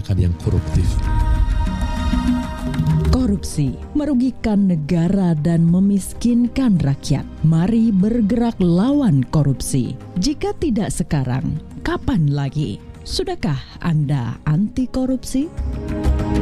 kebijakan yang koruptif. Korupsi merugikan negara dan memiskinkan rakyat. Mari bergerak lawan korupsi. Jika tidak sekarang, kapan lagi? Sudahkah Anda anti korupsi?